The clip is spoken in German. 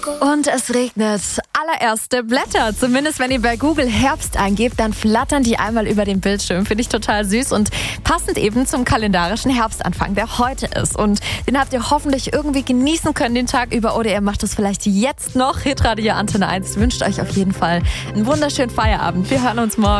Und es regnet allererste Blätter. Zumindest wenn ihr bei Google Herbst eingebt, dann flattern die einmal über den Bildschirm. Finde ich total süß und passend eben zum kalendarischen Herbstanfang, der heute ist. Und den habt ihr hoffentlich irgendwie genießen können den Tag über oder ihr macht es vielleicht jetzt noch. Hitradio Antenne 1 wünscht euch auf jeden Fall einen wunderschönen Feierabend. Wir hören uns morgen.